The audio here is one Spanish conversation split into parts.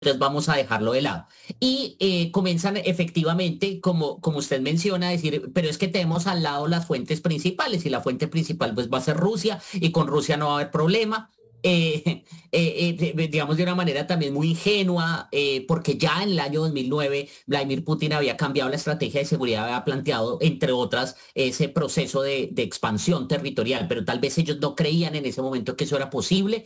entonces vamos a dejarlo de lado. Y comienzan efectivamente, como usted menciona, a decir, pero es que tenemos al lado las fuentes principales y la fuente principal pues va a ser Rusia y con Rusia no va a haber problema. Digamos de una manera también muy ingenua, porque ya en el año 2009 Vladimir Putin había cambiado la estrategia de seguridad, había planteado, entre otras, ese proceso de expansión territorial, pero tal vez ellos no creían en ese momento que eso era posible,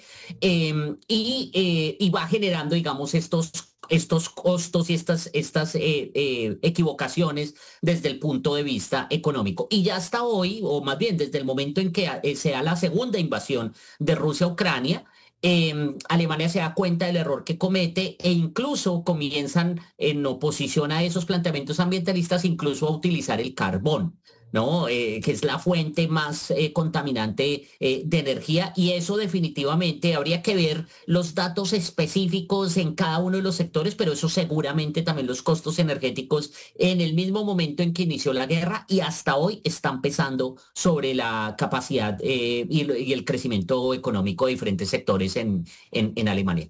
y va generando, digamos, estos costos y estas equivocaciones desde el punto de vista económico. Y ya hasta hoy, o más bien desde el momento en que se da la segunda invasión de Rusia a Ucrania, Alemania se da cuenta del error que comete e incluso comienzan en oposición a esos planteamientos ambientalistas incluso a utilizar el carbón, ¿no? Que es la fuente más contaminante de energía y eso definitivamente habría que ver los datos específicos en cada uno de los sectores, pero eso seguramente también los costos energéticos en el mismo momento en que inició la guerra y hasta hoy están pesando sobre la capacidad y el crecimiento económico de diferentes sectores en Alemania.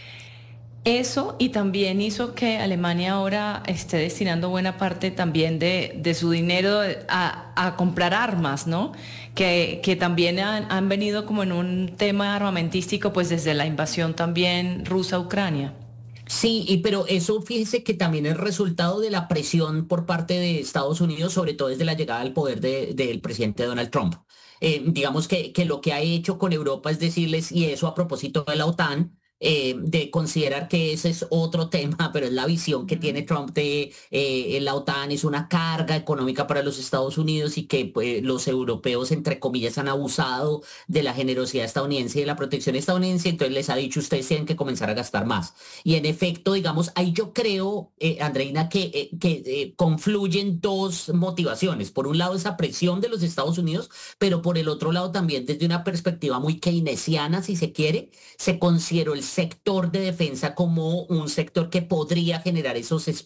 Eso y también hizo que Alemania ahora esté destinando buena parte también de su dinero a comprar armas, ¿no? Que también han venido como en un tema armamentístico pues desde la invasión también rusa a Ucrania. Sí, pero eso fíjese que también es resultado de la presión por parte de Estados Unidos, sobre todo desde la llegada al poder del presidente Donald Trump. Digamos que lo que ha hecho con Europa es decirles, y eso a propósito de la OTAN, de considerar que ese es otro tema, pero es la visión que tiene Trump de la OTAN es una carga económica para los Estados Unidos y que pues, los europeos, entre comillas, han abusado de la generosidad estadounidense y de la protección estadounidense, entonces les ha dicho ustedes tienen que comenzar a gastar más. Y en efecto, digamos, ahí yo creo, Andreina, que confluyen dos motivaciones. Por un lado, esa presión de los Estados Unidos, pero por el otro lado también desde una perspectiva muy keynesiana, si se quiere, se consideró el sector de defensa como un sector que podría generar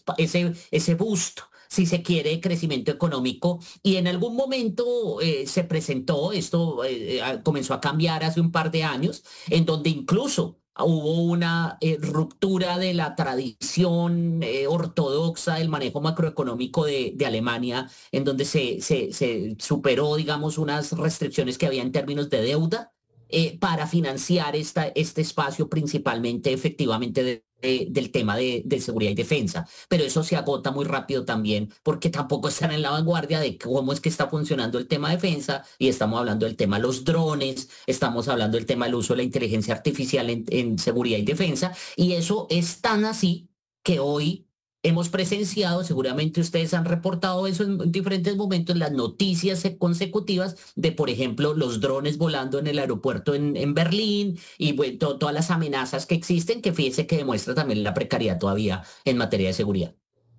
ese boost si se quiere, de crecimiento económico. Y en algún momento se presentó, esto comenzó a cambiar hace un par de años, en donde incluso hubo una ruptura de la tradición ortodoxa del manejo macroeconómico de Alemania, en donde se superó, digamos, unas restricciones que había en términos de deuda para financiar este espacio principalmente, efectivamente, del tema de seguridad y defensa. Pero eso se agota muy rápido también, porque tampoco están en la vanguardia de cómo es que está funcionando el tema de defensa, y estamos hablando del tema de los drones, estamos hablando del tema del uso de la inteligencia artificial en seguridad y defensa, y eso es tan así que hoy hemos presenciado, seguramente ustedes han reportado eso en diferentes momentos, las noticias consecutivas de, por ejemplo, los drones volando en el aeropuerto en Berlín y bueno, todas las amenazas que existen, que fíjese que demuestra también la precariedad todavía en materia de seguridad.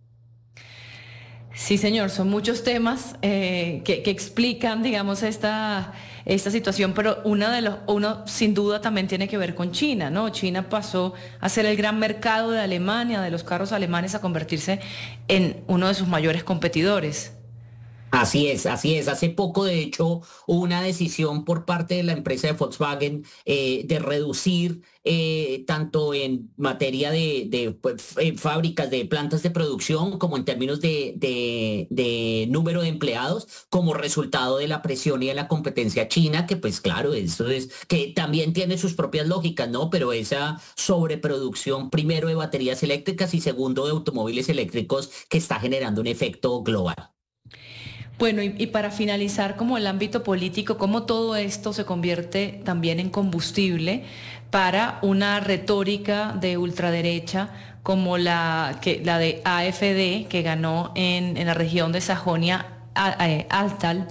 Sí, señor, son muchos temas que explican, digamos, esta situación, pero uno sin duda también tiene que ver con China, ¿no? China pasó a ser el gran mercado de Alemania, de los carros alemanes, a convertirse en uno de sus mayores competidores. Así es, así es. Hace poco, de hecho, hubo una decisión por parte de la empresa de Volkswagen de reducir tanto en materia de fábricas, de plantas de producción, como en términos de número de empleados, como resultado de la presión y de la competencia china, que pues claro, eso es, que también tiene sus propias lógicas, ¿no? Pero esa sobreproducción, primero de baterías eléctricas y segundo de automóviles eléctricos, que está generando un efecto global. Bueno, y para finalizar, como el ámbito político, cómo todo esto se convierte también en combustible para una retórica de ultraderecha como la de AfD, que ganó en la región de Sajonia-Anhalt,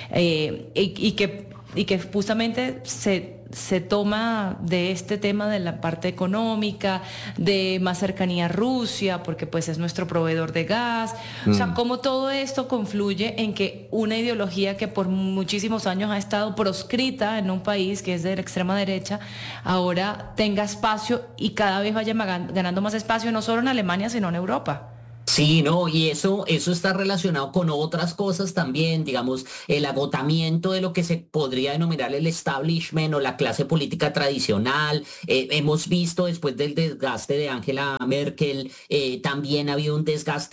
y que justamente se toma de este tema de la parte económica, de más cercanía a Rusia, porque pues es nuestro proveedor de gas. O sea, cómo todo esto confluye en que una ideología que por muchísimos años ha estado proscrita en un país que es de la extrema derecha, ahora tenga espacio y cada vez vaya ganando más espacio, no solo en Alemania, sino en Europa. Sí, no, y eso está relacionado con otras cosas también, digamos, el agotamiento de lo que se podría denominar el establishment o la clase política tradicional. Hemos visto después del desgaste de Angela Merkel, también ha habido un desgaste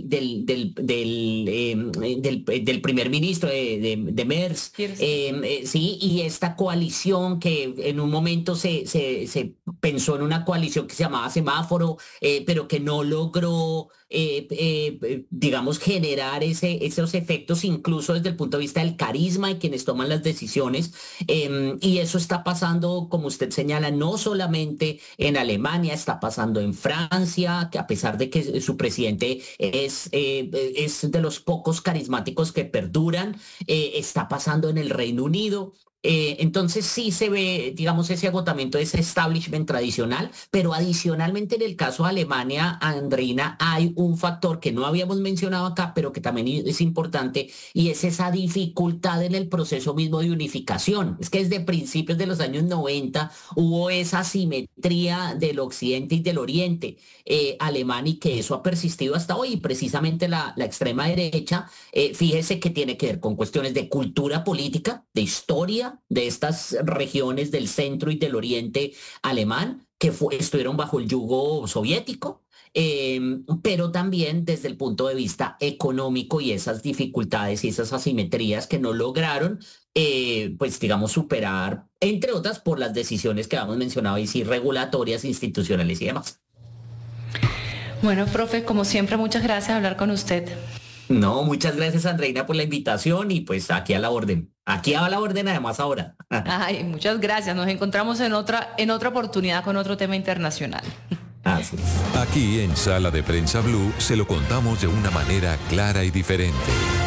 del primer ministro de Merz. Sí, y esta coalición que en un momento se pensó en una coalición que se llamaba Semáforo, pero que no logró digamos, generar esos efectos incluso desde el punto de vista del carisma de quienes toman las decisiones. Y eso está pasando, como usted señala, no solamente en Alemania, está pasando en Francia, que a pesar de que su presidente es de los pocos carismáticos que perduran, está pasando en el Reino Unido. Entonces sí se ve, digamos, ese agotamiento de ese establishment tradicional, pero adicionalmente en el caso de Alemania, Andreina, hay un factor que no habíamos mencionado acá, pero que también es importante, y es esa dificultad en el proceso mismo de unificación. Es que desde principios de los años 90 hubo esa asimetría del occidente y del oriente alemán, y que eso ha persistido hasta hoy. Y precisamente la extrema derecha, fíjese que tiene que ver con cuestiones de cultura política, de historia de estas regiones del centro y del oriente alemán que estuvieron bajo el yugo soviético, pero también desde el punto de vista económico y esas dificultades y esas asimetrías que no lograron, pues digamos, superar, entre otras por las decisiones que habíamos mencionado, y sí, regulatorias, institucionales y demás. Bueno, profe, como siempre, muchas gracias por hablar con usted. No, muchas gracias, Andreina, por la invitación, y pues aquí a la orden. Aquí a la orden además ahora. Ay, muchas gracias. Nos encontramos en otra oportunidad con otro tema internacional. Así es. Aquí en Sala de Prensa Blue se lo contamos de una manera clara y diferente.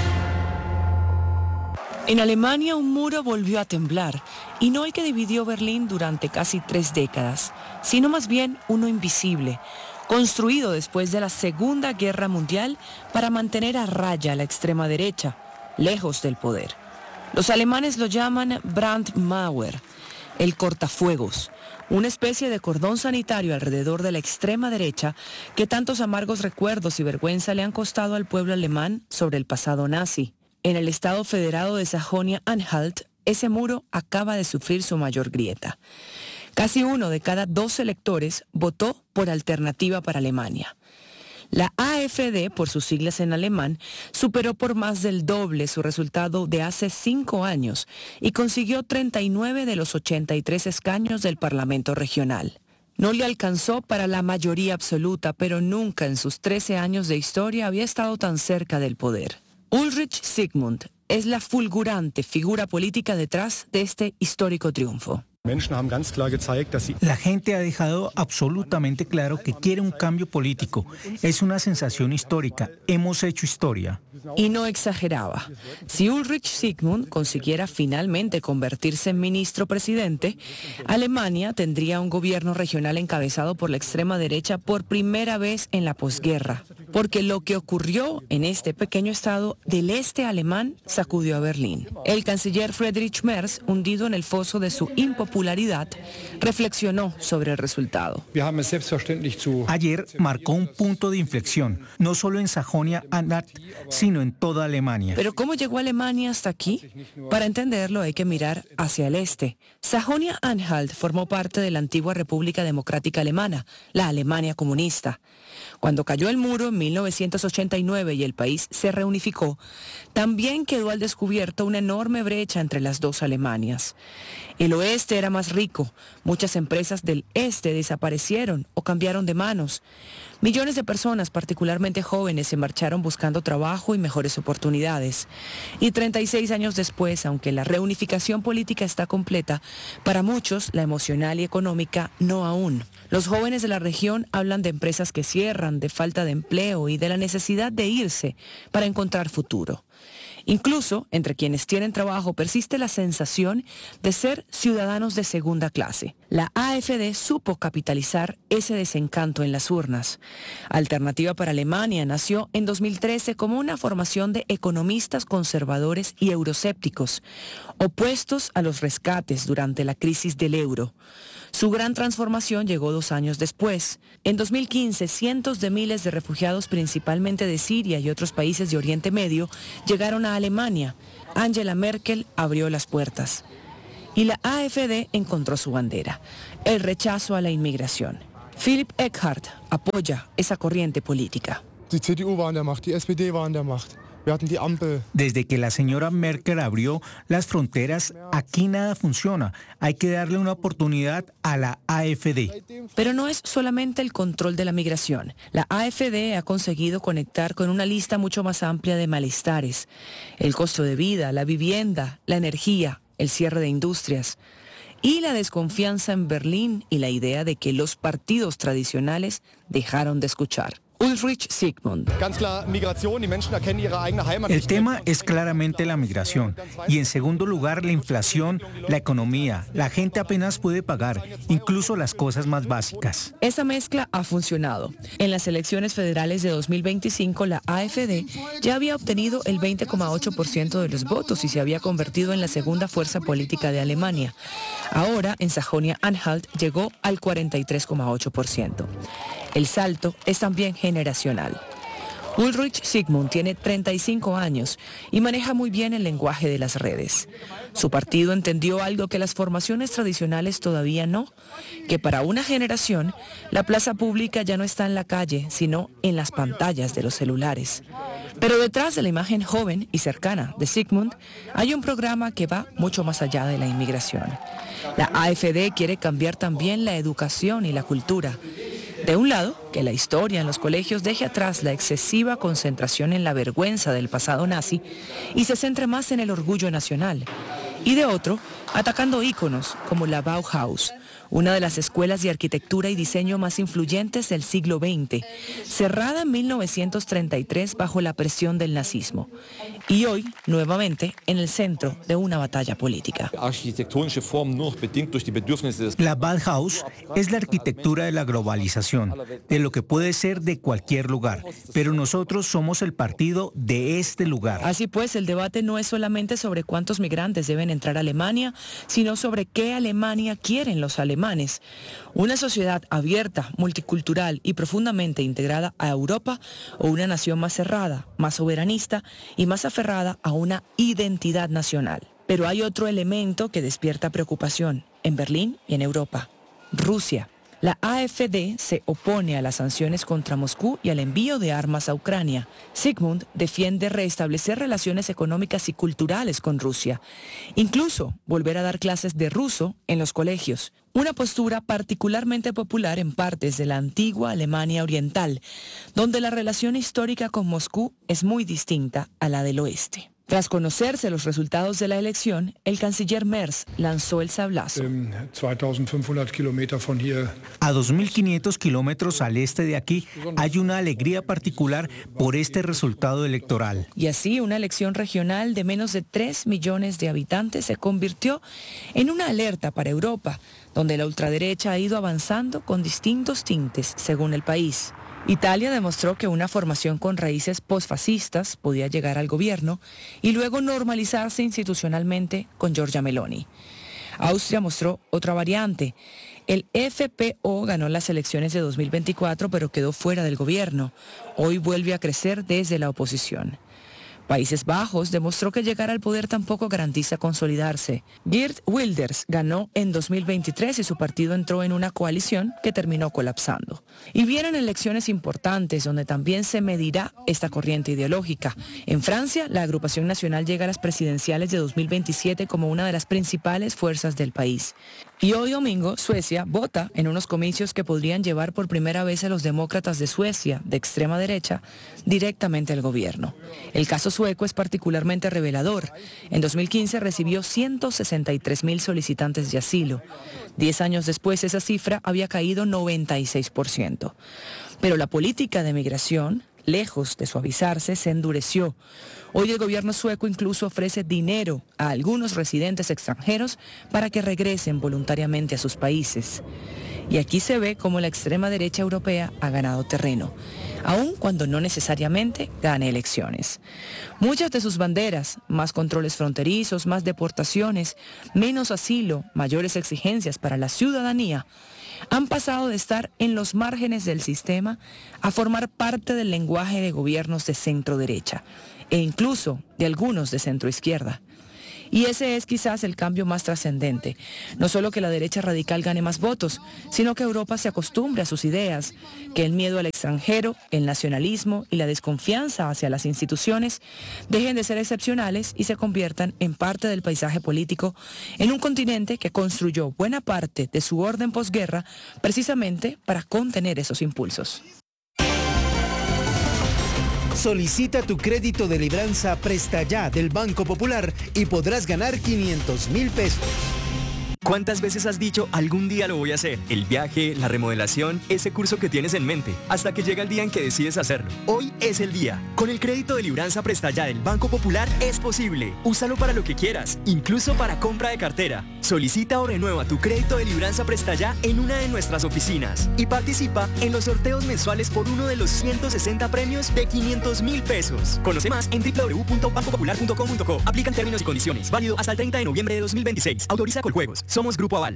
En Alemania un muro volvió a temblar, y no el que dividió Berlín durante casi 3 décadas, sino más bien uno invisible, construido después de la Segunda Guerra Mundial para mantener a raya a la extrema derecha, lejos del poder. Los alemanes lo llaman Brandmauer, el cortafuegos, una especie de cordón sanitario alrededor de la extrema derecha que tantos amargos recuerdos y vergüenza le han costado al pueblo alemán sobre el pasado nazi. En el Estado Federado de Sajonia-Anhalt, ese muro acaba de sufrir su mayor grieta. Casi 1 de cada 2 electores votó por Alternativa para Alemania. La AfD, por sus siglas en alemán, superó por más del doble su resultado de hace 5 años y consiguió 39 de los 83 escaños del Parlamento regional. No le alcanzó para la mayoría absoluta, pero nunca en sus 13 años de historia había estado tan cerca del poder. Ulrich Sigmund es la fulgurante figura política detrás de este histórico triunfo. La gente ha dejado absolutamente claro que quiere un cambio político. Es una sensación histórica. Hemos hecho historia. Y no exageraba. Si Ulrich Sigmund consiguiera finalmente convertirse en ministro presidente, Alemania tendría un gobierno regional encabezado por la extrema derecha por primera vez en la posguerra. Porque lo que ocurrió en este pequeño estado del este alemán sacudió a Berlín. El canciller Friedrich Merz, hundido en el foso de su impopularidad, reflexionó sobre el resultado. Ayer marcó un punto de inflexión, no solo en Sajonia-Anhalt, sino en toda Alemania. ¿Pero cómo llegó Alemania hasta aquí? Para entenderlo hay que mirar hacia el este. Sajonia-Anhalt formó parte de la antigua República Democrática Alemana, la Alemania comunista. Cuando cayó el muro en 1989 y el país se reunificó, también quedó al descubierto una enorme brecha entre las dos Alemanias. El oeste era más rico, muchas empresas del este desaparecieron o cambiaron de manos. Millones de personas, particularmente jóvenes, se marcharon buscando trabajo y mejores oportunidades. Y 36 años después, aunque la reunificación política está completa, para muchos, la emocional y económica no aún. Los jóvenes de la región hablan de empresas que cierran, de falta de empleo y de la necesidad de irse para encontrar futuro. Incluso entre quienes tienen trabajo persiste la sensación de ser ciudadanos de segunda clase. La AfD supo capitalizar ese desencanto en las urnas. Alternativa para Alemania nació en 2013 como una formación de economistas conservadores y euroscépticos, opuestos a los rescates durante la crisis del euro. Su gran transformación llegó 2 años después. En 2015, cientos de miles de refugiados, principalmente de Siria y otros países de Oriente Medio, llegaron a Alemania. Angela Merkel abrió las puertas. Y la AfD encontró su bandera, el rechazo a la inmigración. Philipp Eckhardt apoya esa corriente política. Die CDU war an der Macht, die SPD war an der Macht. Wir hatten die Ampel. Desde que la señora Merkel abrió las fronteras, aquí nada funciona. Hay que darle una oportunidad a la AfD. Pero no es solamente el control de la migración. La AfD ha conseguido conectar con una lista mucho más amplia de malestares. El costo de vida, la vivienda, la energía, el cierre de industrias y la desconfianza en Berlín y la idea de que los partidos tradicionales dejaron de escuchar. Ulrich Sigmund. El tema es claramente la migración y en segundo lugar la inflación, la economía. La gente apenas puede pagar, incluso las cosas más básicas. Esa mezcla ha funcionado. En las elecciones federales de 2025 la AfD ya había obtenido el 20,8% de los votos y se había convertido en la segunda fuerza política de Alemania. Ahora en Sajonia-Anhalt llegó al 43,8%. El salto es también generacional. Ulrich Sigmund tiene 35 años y maneja muy bien el lenguaje de las redes. Su partido entendió algo que las formaciones tradicionales todavía no, que para una generación la plaza pública ya no está en la calle, sino en las pantallas de los celulares. Pero detrás de la imagen joven y cercana de Sigmund hay un programa que va mucho más allá de la inmigración. La AfD quiere cambiar también la educación y la cultura. De un lado, que la historia en los colegios deje atrás la excesiva concentración en la vergüenza del pasado nazi y se centre más en el orgullo nacional. Y de otro, atacando íconos como la Bauhaus, una de las escuelas de arquitectura y diseño más influyentes del siglo XX, cerrada en 1933 bajo la presión del nazismo, y hoy, nuevamente, en el centro de una batalla política. La Bauhaus es la arquitectura de la globalización, de lo que puede ser de cualquier lugar, pero nosotros somos el partido de este lugar. Así pues, el debate no es solamente sobre cuántos migrantes deben entrar a Alemania, sino sobre qué Alemania quieren los alemanes. Una sociedad abierta, multicultural y profundamente integrada a Europa, o una nación más cerrada, más soberanista y más aferrada a una identidad nacional. Pero hay otro elemento que despierta preocupación en Berlín y en Europa: Rusia. La AfD se opone a las sanciones contra Moscú y al envío de armas a Ucrania. Sigmund defiende restablecer relaciones económicas y culturales con Rusia, incluso volver a dar clases de ruso en los colegios. Una postura particularmente popular en partes de la antigua Alemania Oriental, donde la relación histórica con Moscú es muy distinta a la del oeste. Tras conocerse los resultados de la elección, el canciller Merz lanzó el sablazo. A 2.500 kilómetros al este de aquí hay una alegría particular por este resultado electoral. Y así una elección regional de menos de 3 millones de habitantes se convirtió en una alerta para Europa, donde la ultraderecha ha ido avanzando con distintos tintes según el país. Italia demostró que una formación con raíces posfascistas podía llegar al gobierno y luego normalizarse institucionalmente con Giorgia Meloni. Austria mostró otra variante. El FPO ganó las elecciones de 2024, pero quedó fuera del gobierno. Hoy vuelve a crecer desde la oposición. Países Bajos demostró que llegar al poder tampoco garantiza consolidarse. Geert Wilders ganó en 2023 y su partido entró en una coalición que terminó colapsando. Y vienen elecciones importantes donde también se medirá esta corriente ideológica. En Francia, la agrupación nacional llega a las presidenciales de 2027 como una de las principales fuerzas del país. Y hoy domingo, Suecia vota en unos comicios que podrían llevar por primera vez a los demócratas de Suecia, de extrema derecha, directamente al gobierno. El caso sueco es particularmente revelador. En 2015 recibió 163.000 solicitantes de asilo. 10 años después, esa cifra había caído 96%. Pero la política de migración, lejos de suavizarse, se endureció. Hoy el gobierno sueco incluso ofrece dinero a algunos residentes extranjeros para que regresen voluntariamente a sus países. Y aquí se ve cómo la extrema derecha europea ha ganado terreno, aun cuando no necesariamente gane elecciones. Muchas de sus banderas, más controles fronterizos, más deportaciones, menos asilo, mayores exigencias para la ciudadanía, han pasado de estar en los márgenes del sistema a formar parte del lenguaje de gobiernos de centro derecha e incluso de algunos de centro izquierda. Y ese es quizás el cambio más trascendente. No solo que la derecha radical gane más votos, sino que Europa se acostumbre a sus ideas, que el miedo al extranjero, el nacionalismo y la desconfianza hacia las instituciones dejen de ser excepcionales y se conviertan en parte del paisaje político en un continente que construyó buena parte de su orden posguerra precisamente para contener esos impulsos. Solicita tu crédito de libranza Presta Ya del Banco Popular y podrás ganar 500.000 pesos. ¿Cuántas veces has dicho algún día lo voy a hacer? El viaje, la remodelación, ese curso que tienes en mente, hasta que llega el día en que decides hacerlo. Hoy es el día. Con el crédito de libranza Presta Ya del Banco Popular es posible. Úsalo para lo que quieras, incluso para compra de cartera. Solicita o renueva tu crédito de libranza Presta Ya en una de nuestras oficinas y participa en los sorteos mensuales por uno de los 160 premios de 500.000 pesos. Conoce más en www.bancopopular.com.co. Aplican términos y condiciones. Válido hasta el 30 de noviembre de 2026. Autoriza Coljuegos. Somos Grupo Aval.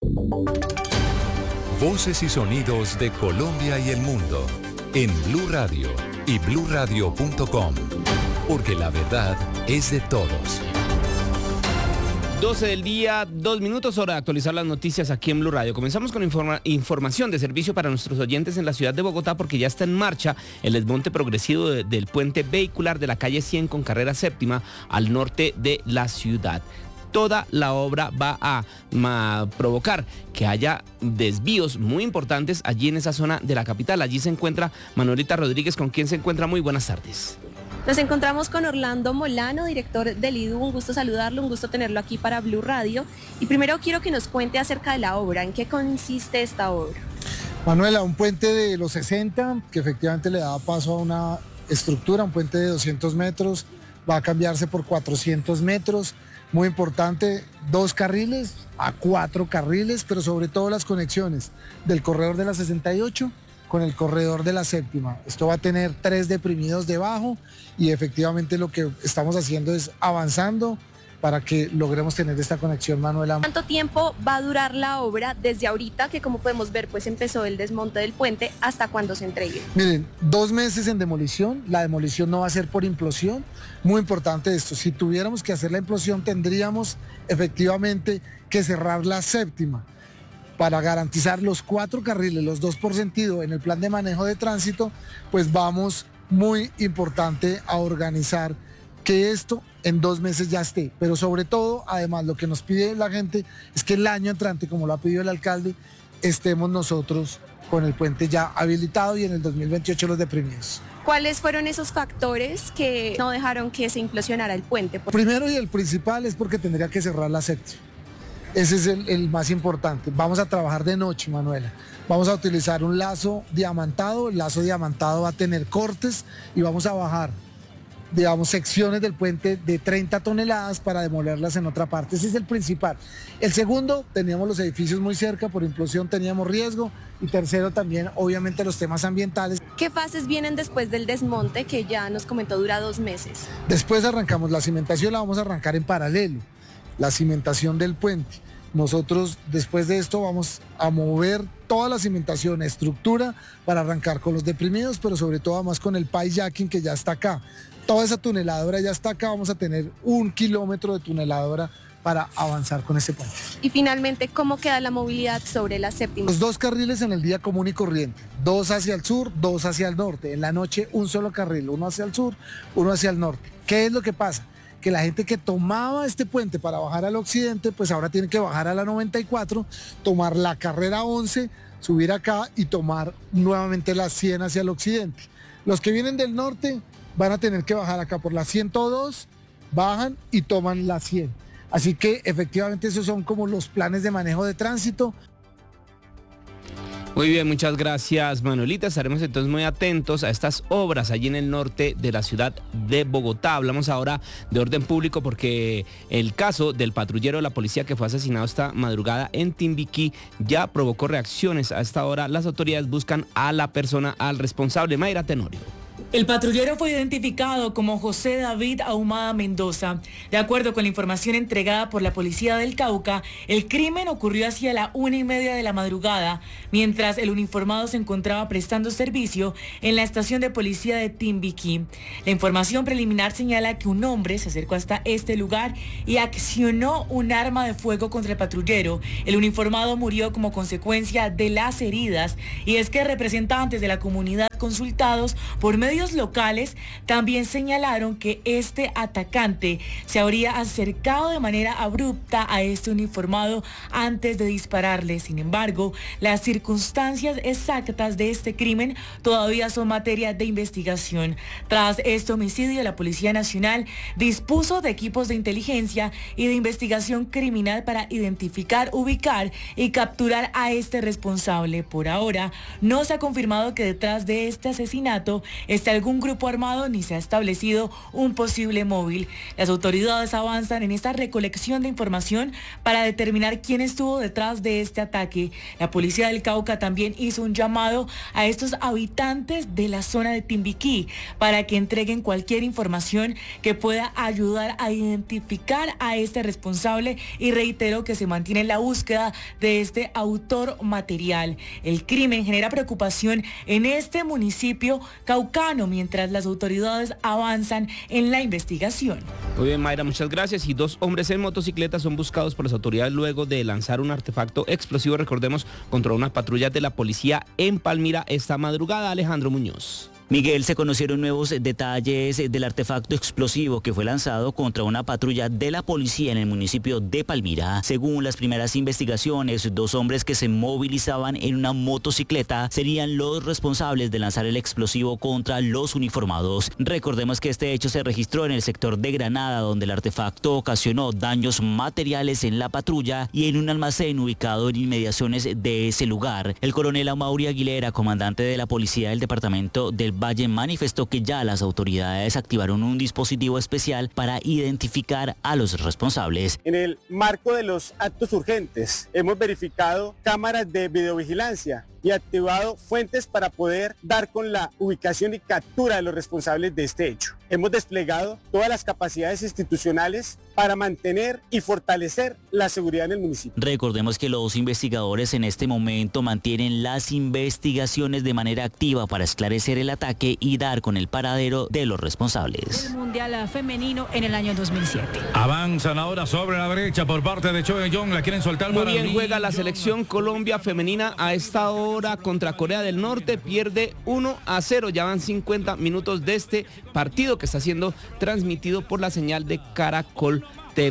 Voces y sonidos de Colombia y el mundo en Blue Radio y bluradio.com, porque la verdad es de todos. 12 del día, 2 minutos, hora de actualizar las noticias aquí en Blue Radio. Comenzamos con información de servicio para nuestros oyentes en la ciudad de Bogotá, porque ya está en marcha el desmonte progresivo del puente vehicular de la calle 100 con carrera séptima al norte de la ciudad. Toda la obra va a provocar que haya desvíos muy importantes allí en esa zona de la capital. Allí se encuentra Manuelita Rodríguez, con quien se encuentra. Muy buenas tardes. Nos encontramos con Orlando Molano, director del IDU. Un gusto saludarlo, un gusto tenerlo aquí para Blue Radio. Y primero quiero que nos cuente acerca de la obra. ¿En qué consiste esta obra? Manuela, un puente de los 60 que efectivamente le daba paso a una estructura, un puente de 200 metros, va a cambiarse por 400 metros. Muy importante, 2 carriles a 4 carriles, pero sobre todo las conexiones del corredor de la 68 con el corredor de la séptima. Esto va a tener 3 deprimidos debajo y efectivamente lo que estamos haciendo es avanzando para que logremos tener esta conexión, Manuela. ¿Cuánto tiempo va a durar la obra desde ahorita, que como podemos ver, pues empezó el desmonte del puente, hasta cuando se entregue? Miren, 2 meses en demolición. La demolición no va a ser por implosión. Muy importante esto, si tuviéramos que hacer la implosión tendríamos efectivamente que cerrar la séptima para garantizar los 4 carriles, los 2 por sentido en el plan de manejo de tránsito. Pues vamos, muy importante, a organizar que esto en 2 meses ya esté, pero sobre todo, además, lo que nos pide la gente es que el año entrante, como lo ha pedido el alcalde, estemos nosotros con el puente ya habilitado y en el 2028 los deprimidos. ¿Cuáles fueron esos factores que no dejaron que se implosionara el puente? Primero y el principal es porque tendría que cerrar la séptima. Ese es el más importante. Vamos a trabajar de noche, Manuela. Vamos a utilizar un lazo diamantado. El lazo diamantado va a tener cortes y vamos a bajar, digamos, secciones del puente de 30 toneladas para demolerlas en otra parte. Ese es el principal. El segundo, teníamos los edificios muy cerca, por implosión teníamos riesgo. Y tercero, también, obviamente, los temas ambientales. ¿Qué fases vienen después del desmonte, que ya nos comentó dura 2 meses? Después arrancamos la cimentación, la vamos a arrancar en paralelo, la cimentación del puente. Nosotros, después de esto, vamos a mover toda la cimentación, estructura, para arrancar con los deprimidos, pero sobre todo además con el pipe jacking, que ya está acá. Toda esa tuneladora ya está acá, vamos a tener 1 kilómetro de tuneladora para avanzar con ese puente. Y finalmente, ¿cómo queda la movilidad sobre la séptima? Los 2 carriles en el día común y corriente, 2 hacia el sur, 2 hacia el norte. En la noche, un solo carril, 1 hacia el sur, 1 hacia el norte. ¿Qué es lo que pasa? Que la gente que tomaba este puente para bajar al occidente, pues ahora tiene que bajar a la 94, tomar la carrera 11, subir acá y tomar nuevamente la 100 hacia el occidente. Los que vienen del norte van a tener que bajar acá por la 102, bajan y toman la 100. Así que efectivamente esos son como los planes de manejo de tránsito. Muy bien, muchas gracias, Manuelita. Estaremos entonces muy atentos a estas obras allí en el norte de la ciudad de Bogotá. Hablamos ahora de orden público porque el caso del patrullero de la policía que fue asesinado esta madrugada en Timbiquí ya provocó reacciones. A esta hora las autoridades buscan a la persona, al responsable. Mayra Tenorio. El patrullero fue identificado como José David Ahumada Mendoza. De acuerdo con la información entregada por la Policía del Cauca, el crimen ocurrió hacia la 1:30 de la madrugada, mientras el uniformado se encontraba prestando servicio en la estación de policía de Timbiquí. La información preliminar señala que un hombre se acercó hasta este lugar y accionó un arma de fuego contra el patrullero. El uniformado murió como consecuencia de las heridas, y es que representantes de la comunidad consultados por medios locales también señalaron que este atacante se habría acercado de manera abrupta a este uniformado antes de dispararle. Sin embargo, las circunstancias exactas de este crimen todavía son materia de investigación. Tras este homicidio, la Policía Nacional dispuso de equipos de inteligencia y de investigación criminal para identificar, ubicar y capturar a este responsable. Por ahora, no se ha confirmado que detrás de este asesinato esté algún grupo armado ni se ha establecido un posible móvil. Las autoridades avanzan en esta recolección de información para determinar quién estuvo detrás de este ataque. La Policía del Cauca también hizo un llamado a estos habitantes de la zona de Timbiquí para que entreguen cualquier información que pueda ayudar a identificar a este responsable, y reitero que se mantiene la búsqueda de este autor material. El crimen genera preocupación en este municipio caucano mientras las autoridades avanzan en la investigación. Muy bien, Mayra, muchas gracias. Y 2 hombres en motocicleta son buscados por las autoridades luego de lanzar un artefacto explosivo, recordemos, contra unas patrullas de la policía en Palmira esta madrugada. Alejandro Muñoz. Miguel, se conocieron nuevos detalles del artefacto explosivo que fue lanzado contra una patrulla de la policía en el municipio de Palmira. Según las primeras investigaciones, 2 hombres que se movilizaban en una motocicleta serían los responsables de lanzar el explosivo contra los uniformados. Recordemos que este hecho se registró en el sector de Granada, donde el artefacto ocasionó daños materiales en la patrulla y en un almacén ubicado en inmediaciones de ese lugar. El coronel Amaury Aguilera, comandante de la policía del departamento del Valle, manifestó que ya las autoridades activaron un dispositivo especial para identificar a los responsables. En el marco de los actos urgentes, hemos verificado cámaras de videovigilancia y activado fuentes para poder dar con la ubicación y captura de los responsables de este hecho. Hemos desplegado todas las capacidades institucionales para mantener y fortalecer la seguridad en el municipio. Recordemos que los investigadores en este momento mantienen las investigaciones de manera activa para esclarecer el ataque y dar con el paradero de los responsables. El Mundial Femenino en el año 2007. Avanzan ahora sobre la derecha por parte de Choi Young, la quieren soltar. Muy bien, juega la selección Colombia femenina a esta hora contra Corea del Norte, pierde 1-0, ya van 50 minutos de este partido que está siendo transmitido por la señal de Caracol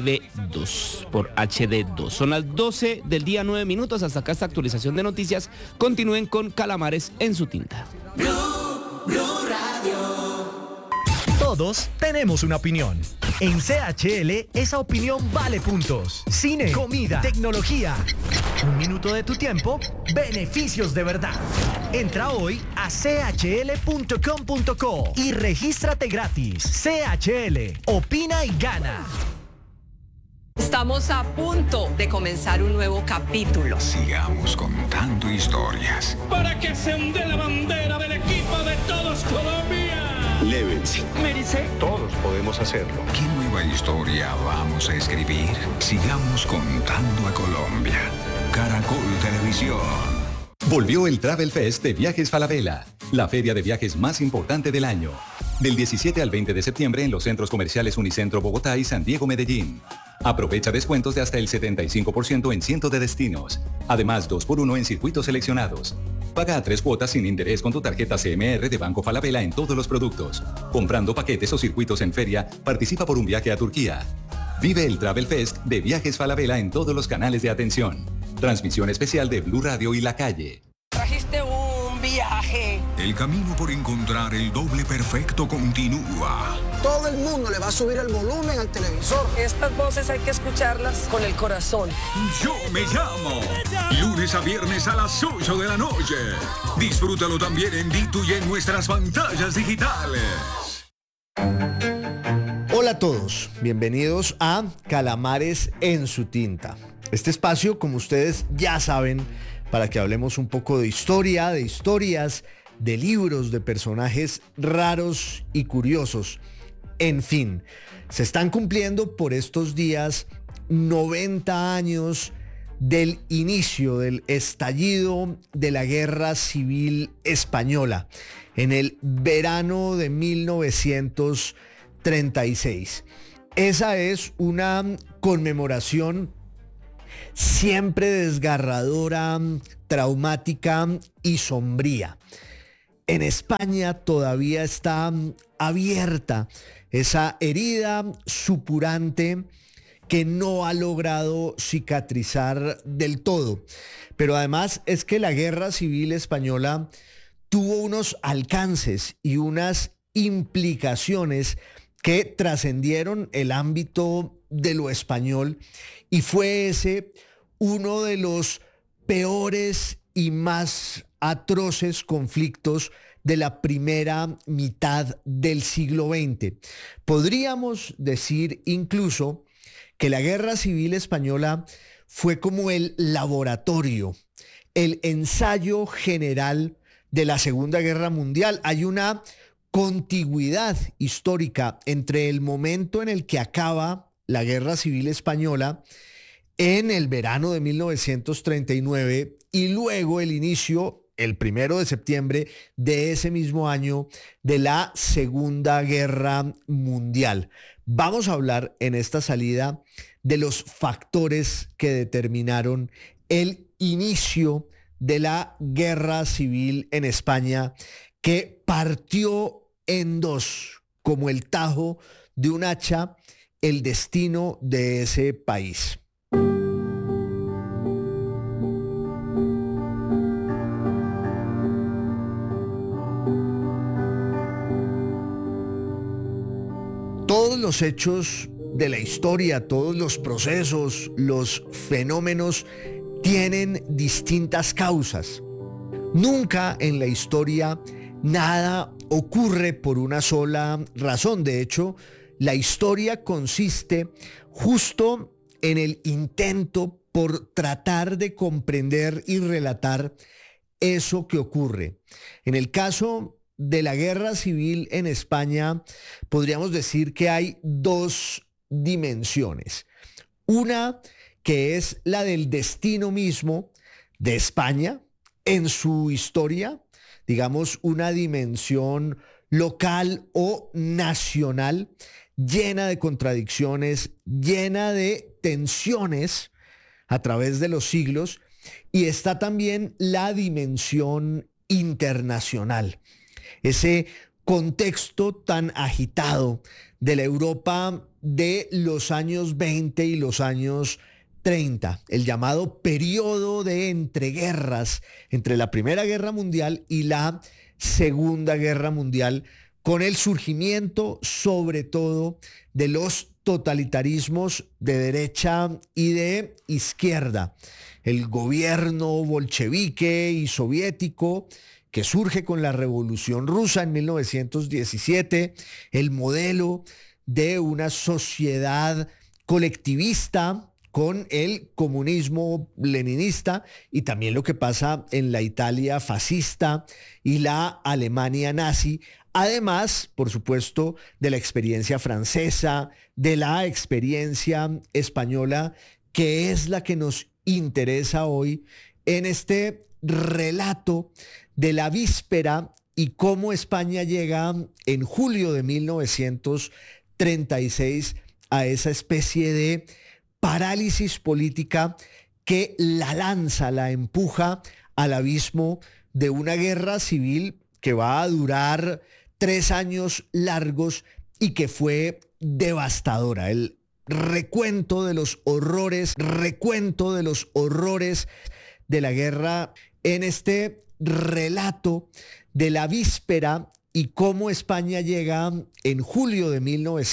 TV2 por HD2. Son las 12 del día, 9 minutos. Hasta acá esta actualización de noticias. Continúen con Calamares en su tinta. Blue Radio. Todos tenemos una opinión. En CHL, esa opinión vale puntos. Cine, comida, tecnología. 1 minuto de tu tiempo, beneficios de verdad. Entra hoy a chl.com.co y regístrate gratis. CHL, opina y gana. Estamos a punto de comenzar un nuevo capítulo. Sigamos contando historias. Para que se hunde la bandera del equipo de todos Colombia. Llévense. Mérese. Todos podemos hacerlo. ¿Qué nueva historia vamos a escribir? Sigamos contando a Colombia. Caracol Televisión. Volvió el Travel Fest de Viajes Falabella, la feria de viajes más importante del año. Del 17 al 20 de septiembre en los centros comerciales Unicentro Bogotá y San Diego Medellín. Aprovecha descuentos de hasta el 75% en cientos de destinos. Además, 2x1 en circuitos seleccionados. Paga a 3 cuotas sin interés con tu tarjeta CMR de Banco Falabella en todos los productos. Comprando paquetes o circuitos en feria, participa por un viaje a Turquía. Vive el Travel Fest de Viajes Falabella en todos los canales de atención. Transmisión especial de Blue Radio y La Calle. Trajiste un viaje. el camino por encontrar el doble perfecto continúa. Todo el mundo le va a subir el volumen al televisor. Estas voces hay que escucharlas con el corazón. Yo me llamo. Lunes a viernes a las 8 de la noche. Disfrútalo también en Ditu y en nuestras pantallas digitales. Hola a todos, bienvenidos a Calamares en su tinta. Este espacio, como ustedes ya saben, para que hablemos un poco de historia, de historias, de libros, de personajes raros y curiosos. En fin, se están cumpliendo por estos días 90 años del inicio, del estallido de la Guerra Civil Española en el verano de 1936. Esa es una conmemoración siempre desgarradora, traumática y sombría. En España todavía está abierta esa herida supurante que no ha logrado cicatrizar del todo. Pero además es que la Guerra Civil Española tuvo unos alcances y unas implicaciones que trascendieron el ámbito de lo español, y fue ese uno de los peores y más atroces conflictos de la primera mitad del siglo XX. Podríamos decir incluso que la Guerra Civil Española fue como el laboratorio, el ensayo general de la Segunda Guerra Mundial. Hay una contigüidad histórica entre el momento en el que acaba la Guerra Civil Española en el verano de 1939 y luego el inicio, el 1 de septiembre de ese mismo año, de la Segunda Guerra Mundial. Vamos a hablar en esta salida de los factores que determinaron el inicio de la Guerra Civil en España, que partió en dos, como el tajo de un hacha, el destino de ese país. Todos los hechos de la historia, todos los procesos, los fenómenos tienen distintas causas. Nunca en la historia nada ocurre por una sola razón. De hecho, la historia consiste justo en el intento por tratar de comprender y relatar eso que ocurre. En el caso de la Guerra Civil en España, podríamos decir que hay dos dimensiones. Una que es la del destino mismo de España en su historia, digamos una dimensión local o nacional, llena de contradicciones, llena de tensiones a través de los siglos, y está también la dimensión internacional, ese contexto tan agitado de la Europa de los años 20 y los años 30, el llamado periodo de entreguerras entre la Primera Guerra Mundial y la Segunda Guerra Mundial, con el surgimiento sobre todo de los totalitarismos de derecha y de izquierda. El gobierno bolchevique y soviético que surge con la Revolución Rusa en 1917, el modelo de una sociedad colectivista con el comunismo leninista, y también lo que pasa en la Italia fascista y la Alemania nazi, además, por supuesto, de la experiencia francesa, de la experiencia española, que es la que nos interesa hoy en este relato de la víspera y cómo España llega en julio de 1936 a esa especie de parálisis política que la lanza, la empuja al abismo de una guerra civil que va a durar 3 años largos y que fue devastadora. El recuento de los horrores de la guerra en este relato de la víspera y cómo España llega en julio de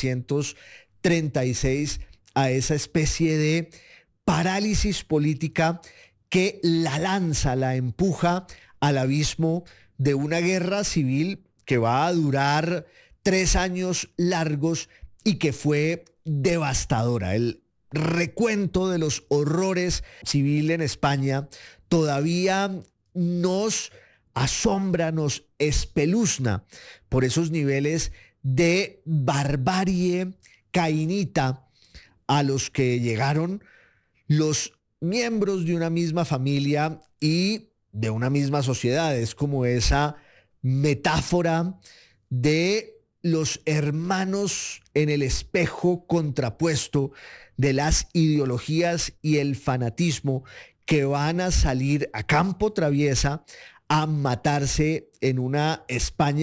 1936 a esa especie de parálisis política que la lanza, la empuja al abismo de una guerra civil que va a durar 3 años largos y que fue devastadora. El recuento de los horrores civiles en España todavía nos asombra, nos espeluzna por esos niveles de barbarie cainita a los que llegaron los miembros de una misma familia y de una misma sociedad. Es como esa metáfora de los hermanos en el espejo contrapuesto de las ideologías y el fanatismo que van a salir a campo traviesa a matarse en una España